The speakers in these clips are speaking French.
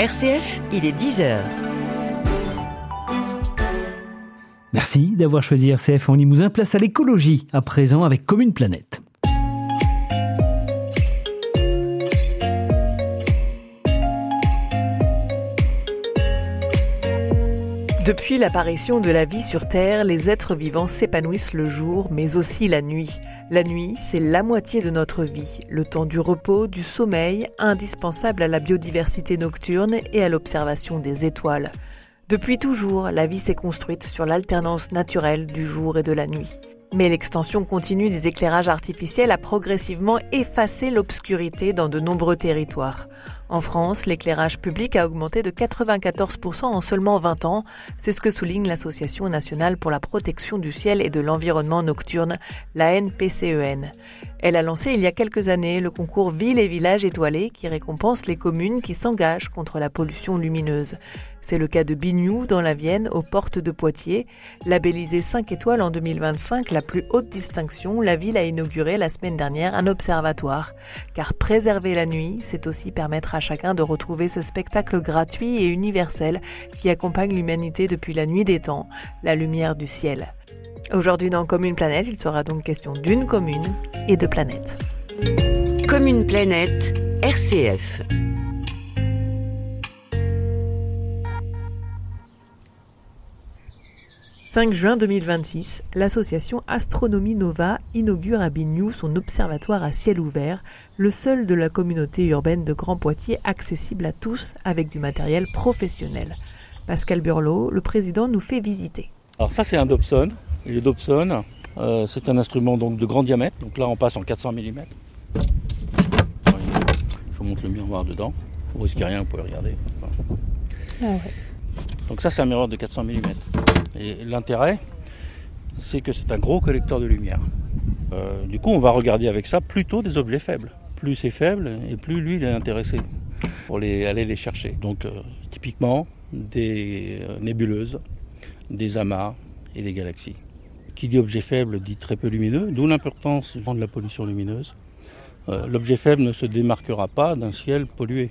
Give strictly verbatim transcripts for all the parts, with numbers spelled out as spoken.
R C F, il est dix heures. Merci d'avoir choisi R C F en Limousin. Place à l'écologie, à présent avec Commune Planète. Depuis l'apparition de la vie sur Terre, les êtres vivants s'épanouissent le jour, mais aussi la nuit. La nuit, c'est la moitié de notre vie, le temps du repos, du sommeil, indispensable à la biodiversité nocturne et à l'observation des étoiles. Depuis toujours, la vie s'est construite sur l'alternance naturelle du jour et de la nuit. Mais l'extension continue des éclairages artificiels a progressivement effacé l'obscurité dans de nombreux territoires. En France, l'éclairage public a augmenté de quatre-vingt-quatorze pour cent en seulement vingt ans. C'est ce que souligne l'Association nationale pour la protection du ciel et de l'environnement nocturne, la N P C E N. Elle a lancé il y a quelques années le concours Villes et villages étoilés qui récompense les communes qui s'engagent contre la pollution lumineuse. C'est le cas de Bignoux dans la Vienne, aux portes de Poitiers. Labellisée cinq étoiles en deux mille vingt-cinq, la plus haute distinction, la ville a inauguré la semaine dernière un observatoire. Car préserver la nuit, c'est aussi permettre à chacun de retrouver ce spectacle gratuit et universel qui accompagne l'humanité depuis la nuit des temps, la lumière du ciel. Aujourd'hui dans Commune Planète, il sera donc question d'une commune et de planètes. Commune Planète, R C F. cinq juin deux mille vingt-six, l'association Astronomie Nova inaugure à Bignoux son observatoire à ciel ouvert, le seul de la communauté urbaine de Grand Poitiers accessible à tous avec du matériel professionnel. Pascal Burlot, le président, nous fait visiter. Alors ça c'est un Dobson. Le Dobson, euh, c'est un instrument donc de grand diamètre. Donc là on passe en quatre cents millimètres. Je vous montre le miroir dedans. Vous risquez rien, vous pouvez regarder. Ah ouais. Donc ça c'est un miroir de quatre cents millimètres. Et l'intérêt, c'est que c'est un gros collecteur de lumière. Euh, du coup, on va regarder avec ça plutôt des objets faibles. Plus c'est faible, et plus lui, il est intéressé pour les, aller les chercher. Donc, euh, typiquement, des euh, nébuleuses, des amas et des galaxies. Qui dit objet faible dit très peu lumineux, d'où l'importance de la pollution lumineuse. Euh, l'objet faible ne se démarquera pas d'un ciel pollué.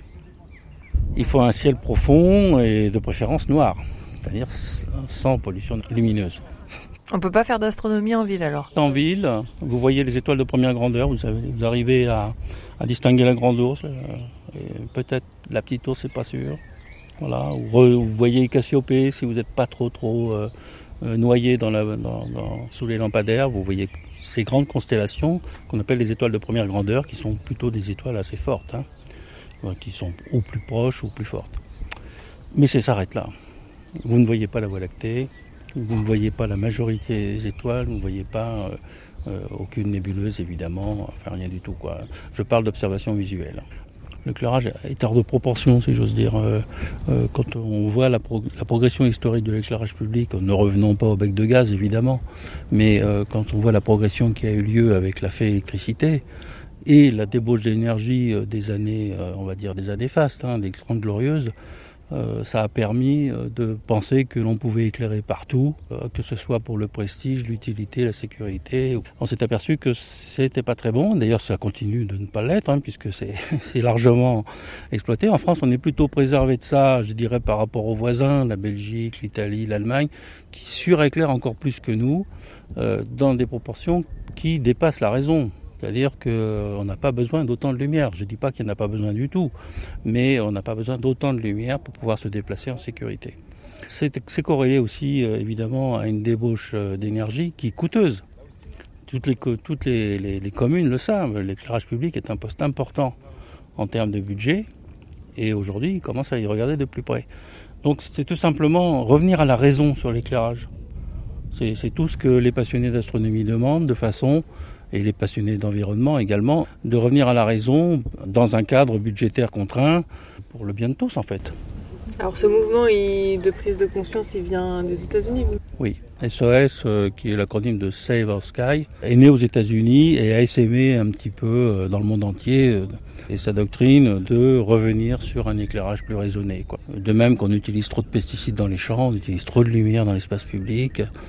Il faut un ciel profond et de préférence noir. C'est-à-dire sans pollution lumineuse. On ne peut pas faire d'astronomie en ville alors ? En ville, vous voyez les étoiles de première grandeur, vous, avez, vous arrivez à, à distinguer la grande ours, et peut-être la petite ours, c'est pas sûr. Voilà. Vous, vous voyez Cassiopée, si vous n'êtes pas trop trop euh, noyé dans la, dans, dans, sous les lampadaires, vous voyez ces grandes constellations qu'on appelle les étoiles de première grandeur, qui sont plutôt des étoiles assez fortes, hein, qui sont ou plus proches ou plus fortes. Mais ça s'arrête là. Vous ne voyez pas la Voie lactée, vous ne voyez pas la majorité des étoiles, vous ne voyez pas euh, euh, aucune nébuleuse évidemment, enfin rien du tout, quoi. Je parle d'observation visuelle. L'éclairage est hors de proportion, si j'ose dire. Euh, euh, quand on voit la, pro- la progression historique de l'éclairage public, ne revenons pas au bec de gaz évidemment, mais euh, quand on voit la progression qui a eu lieu avec la fée électricité et la débauche d'énergie euh, des années, euh, on va dire des années fastes, hein, des Trente Glorieuses, Euh, ça a permis euh, de penser que l'on pouvait éclairer partout, euh, que ce soit pour le prestige, l'utilité, la sécurité. On s'est aperçu que c'était pas très bon. D'ailleurs, ça continue de ne pas l'être, hein, puisque c'est, c'est largement exploité. En France, on est plutôt préservé de ça, je dirais, par rapport aux voisins, la Belgique, l'Italie, l'Allemagne, qui suréclairent encore plus que nous, euh, dans des proportions qui dépassent la raison. C'est-à-dire qu'on n'a pas besoin d'autant de lumière. Je ne dis pas qu'il n'y en a pas besoin du tout, mais on n'a pas besoin d'autant de lumière pour pouvoir se déplacer en sécurité. C'est, c'est corrélé aussi, euh, évidemment, à une débauche euh, d'énergie qui est coûteuse. Toutes, les, toutes les, les, les communes le savent. L'éclairage public est un poste important en termes de budget, et aujourd'hui, ils commencent à y regarder de plus près. Donc c'est tout simplement revenir à la raison sur l'éclairage. C'est, c'est tout ce que les passionnés d'astronomie demandent, de façon... et les passionnés d'environnement également, de revenir à la raison dans un cadre budgétaire contraint pour le bien de tous en fait. Alors ce mouvement il, de prise de conscience, il vient des États-Unis vous ? Oui, S O S, euh, qui est l'acronyme de Save Our Sky, est né aux États-Unis et a essaimé un petit peu euh, dans le monde entier euh, et sa doctrine de revenir sur un éclairage plus raisonné, quoi. De même qu'on utilise trop de pesticides dans les champs, on utilise trop de lumière dans l'espace public.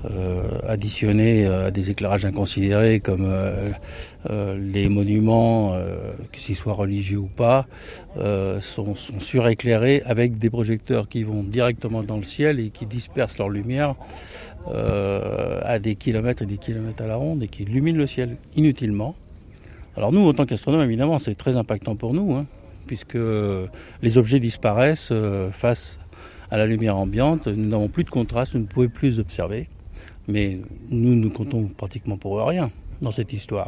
euh, additionnés à des éclairages inconsidérés comme euh, euh, les monuments, euh, qu'ils soient religieux ou pas, euh, sont, sont suréclairés avec des projecteurs qui vont directement dans le ciel et qui dispersent leur lumière euh, à des kilomètres et des kilomètres à la ronde et qui illuminent le ciel inutilement. Alors nous, en tant qu'astronomes, évidemment, c'est très impactant pour nous, hein, puisque les objets disparaissent euh, face à la lumière ambiante, nous n'avons plus de contraste, nous ne pouvons plus observer, mais nous ne comptons pratiquement pour rien dans cette histoire.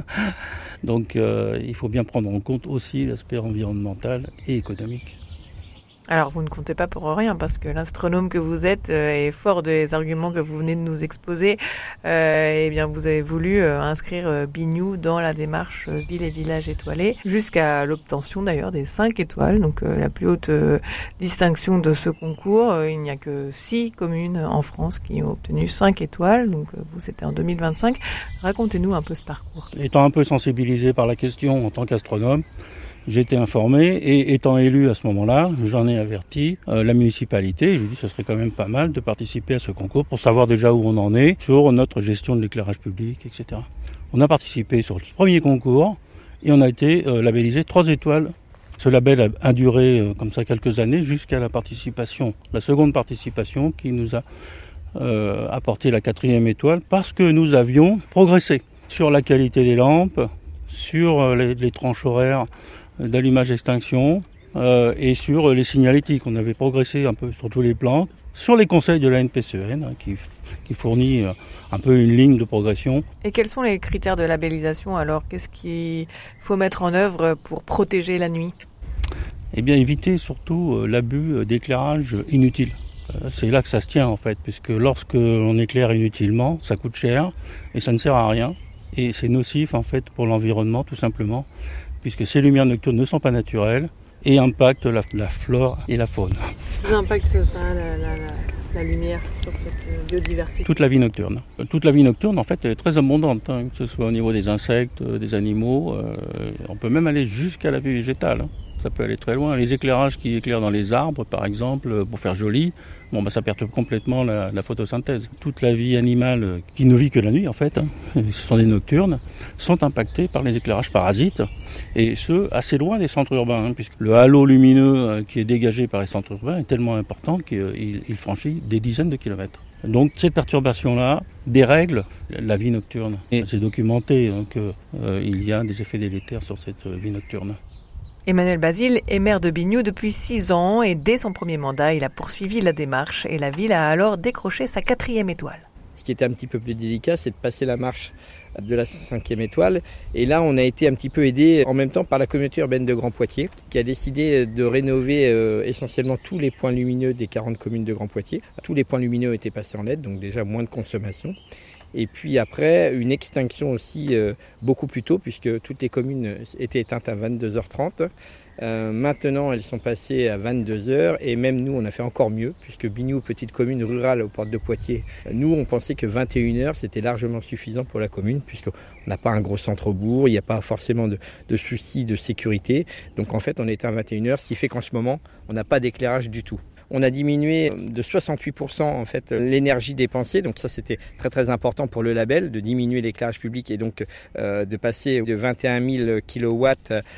Donc euh, il faut bien prendre en compte aussi l'aspect environnemental et économique. Alors vous ne comptez pas pour rien parce que l'astronome que vous êtes euh, est fort des arguments que vous venez de nous exposer. Euh, eh bien vous avez voulu euh, inscrire euh, Biniou dans la démarche euh, ville et village étoilés jusqu'à l'obtention d'ailleurs des cinq étoiles, donc euh, la plus haute euh, distinction de ce concours. Euh, il n'y a que six communes en France qui ont obtenu cinq étoiles, donc euh, vous c'était en deux mille vingt-cinq. Racontez-nous un peu ce parcours. Étant un peu sensibilisé par la question en tant qu'astronome, j'ai été informé et étant élu à ce moment-là, j'en ai averti euh, la municipalité. J'ai dit que ce serait quand même pas mal de participer à ce concours pour savoir déjà où on en est sur notre gestion de l'éclairage public, et cetera. On a participé sur le premier concours et on a été euh, labellisé trois étoiles. Ce label a, a duré euh, comme ça quelques années jusqu'à la participation, la seconde participation qui nous a euh, apporté la quatrième étoile parce que nous avions progressé sur la qualité des lampes, sur euh, les, les tranches horaires d'allumage-extinction euh, et sur les signalétiques. On avait progressé un peu sur tous les plans, sur les conseils de la N P C E N hein, qui, qui fournit euh, un peu une ligne de progression. Et quels sont les critères de labellisation alors ? Qu'est-ce qu'il faut mettre en œuvre pour protéger la nuit ? Eh bien éviter surtout euh, l'abus d'éclairage inutile. Euh, c'est là que ça se tient en fait, puisque lorsque l'on éclaire inutilement, ça coûte cher et ça ne sert à rien. Et c'est nocif en fait pour l'environnement tout simplement, puisque ces lumières nocturnes ne sont pas naturelles et impactent la, la flore et la faune. Quels impacts ça, la, la, la, la lumière sur cette biodiversité ? Toute la vie nocturne. Toute la vie nocturne, en fait, elle est très abondante, hein, que ce soit au niveau des insectes, des animaux. Euh, on peut même aller jusqu'à la vie végétale. Hein. Ça peut aller très loin. Les éclairages qui éclairent dans les arbres, par exemple, pour faire joli, bon, bah, ça perturbe complètement la, la photosynthèse. Toute la vie animale qui ne vit que la nuit, en fait, hein, ce sont des nocturnes, sont impactées par les éclairages parasites, et ce, assez loin des centres urbains, hein, puisque le halo lumineux qui est dégagé par les centres urbains est tellement important qu'il il franchit des dizaines de kilomètres. Donc cette perturbation-là dérègle la vie nocturne. Et c'est documenté hein, qu'il euh, y a des effets délétères sur cette vie nocturne. Emmanuel Basile est maire de Biniou depuis six ans et dès son premier mandat, il a poursuivi la démarche et la ville a alors décroché sa quatrième étoile. Ce qui était un petit peu plus délicat, c'est de passer la marche de la cinquième étoile. Et là, on a été un petit peu aidé en même temps par la communauté urbaine de Grand Poitiers qui a décidé de rénover euh, essentiellement tous les points lumineux des quarante communes de Grand Poitiers. Tous les points lumineux ont été passés en L E D, donc déjà moins de consommation. Et puis après, une extinction aussi euh, beaucoup plus tôt, puisque toutes les communes étaient éteintes à vingt-deux heures trente. Euh, maintenant, elles sont passées à vingt-deux heures, et même nous, on a fait encore mieux, puisque Biniou, petite commune rurale aux portes de Poitiers, nous, on pensait que vingt et une heures, c'était largement suffisant pour la commune, puisqu'on n'a pas un gros centre-bourg, il n'y a pas forcément de, de soucis de sécurité. Donc en fait, on était à vingt et une heures, ce qui fait qu'en ce moment, on n'a pas d'éclairage du tout. On a diminué de soixante-huit pour cent en fait l'énergie dépensée, donc ça c'était très très important pour le label, de diminuer l'éclairage public et donc euh, de passer de vingt et un mille kilowatts euh,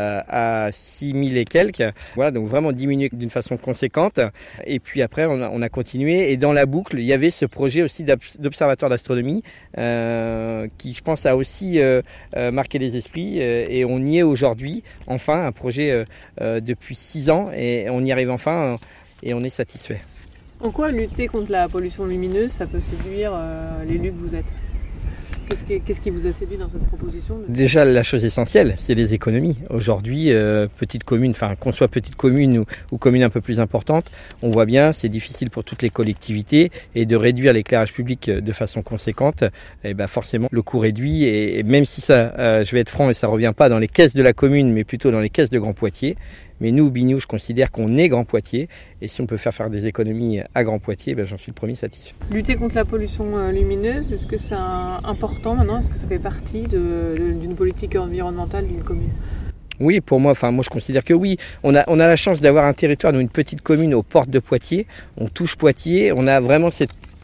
à six mille et quelques. Voilà, donc vraiment diminuer d'une façon conséquente. Et puis après on a, on a continué et dans la boucle il y avait ce projet aussi d'observatoire d'astronomie euh, qui je pense a aussi euh, euh, marqué les esprits euh, et on y est aujourd'hui, enfin un projet euh, euh, depuis six ans et on y arrive enfin. Euh, Et on est satisfait. En quoi lutter contre la pollution lumineuse, ça peut séduire euh, l'élu que vous êtes ? Qu'est-ce qui, qu'est-ce qui vous a séduit dans cette proposition ? Déjà, la chose essentielle, c'est les économies. Aujourd'hui, euh, petite commune, enfin qu'on soit petite commune ou, ou commune un peu plus importante, on voit bien, c'est difficile pour toutes les collectivités et de réduire l'éclairage public de façon conséquente, et ben forcément le coût réduit. Et, et même si ça, euh, je vais être franc, et ça revient pas dans les caisses de la commune, mais plutôt dans les caisses de Grand Poitiers. Mais nous, Biniou, je considère qu'on est Grand Poitiers. Et si on peut faire faire des économies à Grand Poitiers, ben j'en suis le premier satisfait. Lutter contre la pollution lumineuse, est-ce que c'est important maintenant ? Est-ce que ça fait partie de, de, d'une politique environnementale d'une commune ? Oui, pour moi, enfin moi je considère que oui. On a, on a la chance d'avoir un territoire dans une petite commune aux portes de Poitiers. On touche Poitiers. On a vraiment cette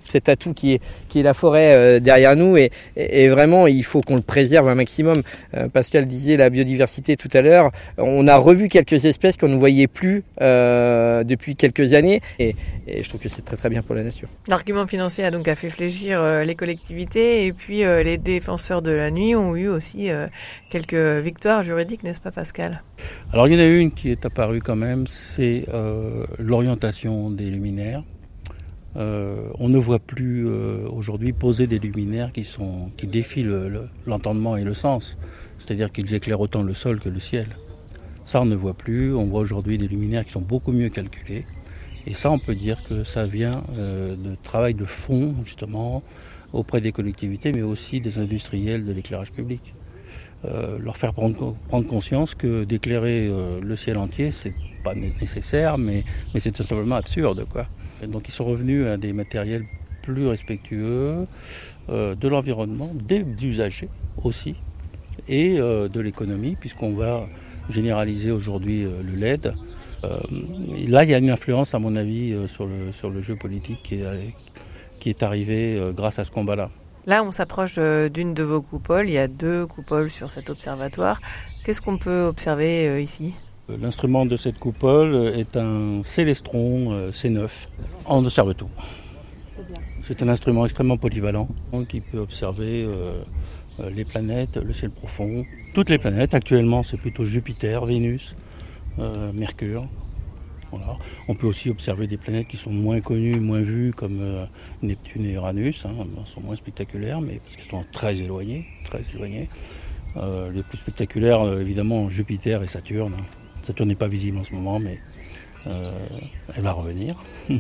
cet atout qui est, qui est la forêt euh, derrière nous et, et, et vraiment il faut qu'on le préserve un maximum. Euh, Pascal disait la biodiversité tout à l'heure, on a revu quelques espèces qu'on ne voyait plus euh, depuis quelques années et, et je trouve que c'est très très bien pour la nature. L'argument financier a donc a fait fléchir euh, les collectivités et puis euh, les défenseurs de la nuit ont eu aussi euh, quelques victoires juridiques, n'est-ce pas Pascal ? Alors il y en a une qui est apparue quand même, c'est euh, l'orientation des luminaires. Euh, on ne voit plus euh, aujourd'hui poser des luminaires qui, sont, qui défient le, le, l'entendement et le sens, c'est-à-dire qu'ils éclairent autant le sol que le ciel. Ça on ne voit plus, on voit aujourd'hui des luminaires qui sont beaucoup mieux calculés et ça on peut dire que ça vient euh, de travail de fond justement auprès des collectivités mais aussi des industriels de l'éclairage public. Euh, leur faire prendre, prendre conscience que d'éclairer euh, le ciel entier c'est pas nécessaire mais, mais c'est tout simplement absurde quoi. Et donc ils sont revenus à des matériels plus respectueux euh, de l'environnement, des usagers aussi et euh, de l'économie puisqu'on va généraliser aujourd'hui euh, le L E D. Euh, là il y a une influence à mon avis euh, sur, le, sur le jeu politique qui est, qui est arrivé euh, grâce à ce combat-là. Là, on s'approche d'une de vos coupoles. Il y a deux coupoles sur cet observatoire. Qu'est-ce qu'on peut observer ici ? L'instrument de cette coupole est un célestron C neuf. On observe tout. C'est un instrument extrêmement polyvalent qui peut observer les planètes, le ciel profond. Toutes les planètes, actuellement, c'est plutôt Jupiter, Vénus, Mercure. Voilà. On peut aussi observer des planètes qui sont moins connues, moins vues, comme euh, Neptune et Uranus. Hein, elles sont moins spectaculaires, mais parce qu'elles sont très éloignées, très éloignées. Euh, les plus spectaculaires, euh, évidemment, Jupiter et Saturne. Saturne n'est pas visible en ce moment, mais euh, elle va revenir.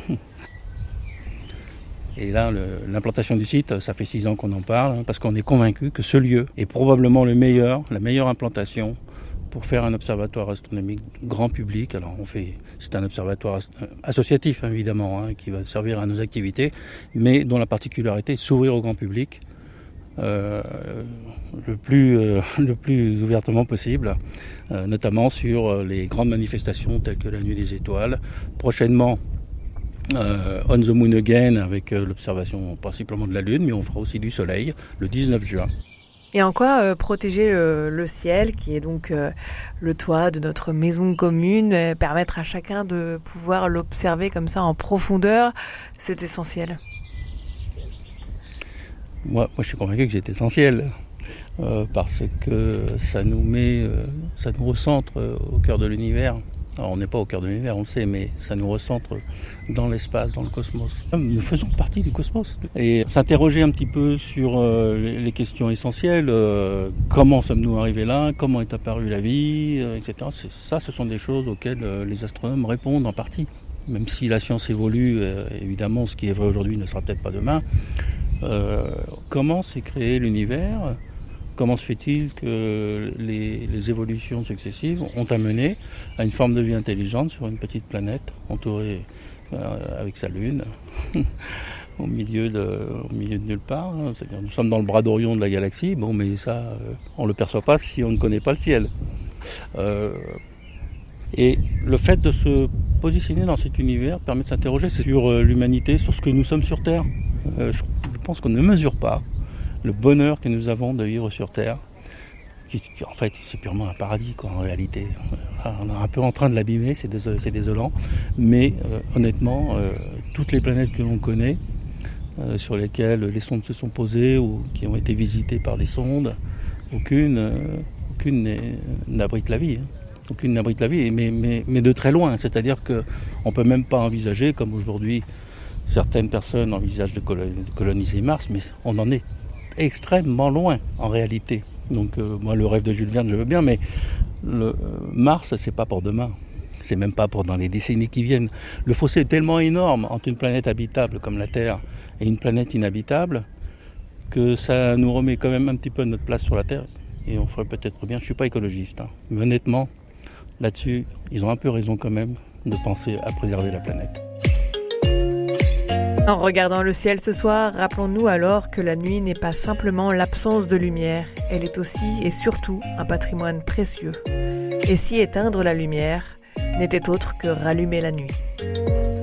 Et là, le, l'implantation du site, ça fait six ans qu'on en parle, hein, parce qu'on est convaincu que ce lieu est probablement le meilleur, la meilleure implantation pour faire un observatoire astronomique grand public. Alors on fait, c'est un observatoire associatif évidemment, hein, qui va servir à nos activités, mais dont la particularité est de s'ouvrir au grand public euh, le plus euh, le plus ouvertement possible, euh, notamment sur les grandes manifestations telles que la Nuit des Étoiles. Prochainement, euh, On the Moon Again avec euh, l'observation principalement de la Lune, mais on fera aussi du Soleil le dix-neuf juin. Et en quoi euh, protéger le, le ciel, qui est donc euh, le toit de notre maison commune, euh, permettre à chacun de pouvoir l'observer comme ça en profondeur, c'est essentiel. Moi, moi je suis convaincu que c'est essentiel, euh, parce que ça nous met, euh, ça nous recentre euh, au cœur de l'univers. Alors on n'est pas au cœur de l'univers, on le sait, mais ça nous recentre dans l'espace, dans le cosmos. Nous faisons partie du cosmos. Et s'interroger un petit peu sur euh, les questions essentielles, euh, comment sommes-nous arrivés là, comment est apparue la vie, euh, et cetera. C'est, ça, ce sont des choses auxquelles euh, les astronomes répondent en partie. Même si la science évolue, euh, évidemment, ce qui est vrai aujourd'hui ne sera peut-être pas demain. Euh, comment s'est créé l'univers ? Comment se fait-il que les, les évolutions successives ont amené à une forme de vie intelligente sur une petite planète entourée euh, avec sa lune au milieu de, au milieu de nulle part, hein. C'est-à-dire, nous sommes dans le bras d'Orion de la galaxie, bon, mais ça, euh, on ne le perçoit pas si on ne connaît pas le ciel. Euh, et le fait de se positionner dans cet univers permet de s'interroger sur l'humanité, sur ce que nous sommes sur Terre. Euh, je pense qu'on ne mesure pas le bonheur que nous avons de vivre sur Terre, qui, qui en fait c'est purement un paradis quoi, en réalité. Là, on est un peu en train de l'abîmer, c'est, dés- c'est désolant, mais euh, honnêtement, euh, toutes les planètes que l'on connaît, euh, sur lesquelles les sondes se sont posées ou qui ont été visitées par des sondes, aucune, euh, aucune n'abrite la vie. Hein. Aucune n'abrite la vie, mais, mais, mais de très loin, c'est-à-dire qu'on ne peut même pas envisager, comme aujourd'hui certaines personnes envisagent de coloniser Mars, mais on en est extrêmement loin en réalité. Donc euh, moi le rêve de Jules Verne je veux bien, mais le, euh, Mars c'est pas pour demain, c'est même pas pour dans les décennies qui viennent. Le fossé est tellement énorme entre une planète habitable comme la Terre et une planète inhabitable que ça nous remet quand même un petit peu notre place sur la Terre et on ferait peut-être bien, je suis pas écologiste, hein, mais honnêtement là-dessus ils ont un peu raison quand même de penser à préserver la planète. En regardant le ciel ce soir, rappelons-nous alors que la nuit n'est pas simplement l'absence de lumière, elle est aussi et surtout un patrimoine précieux. Et si éteindre la lumière n'était autre que rallumer la nuit.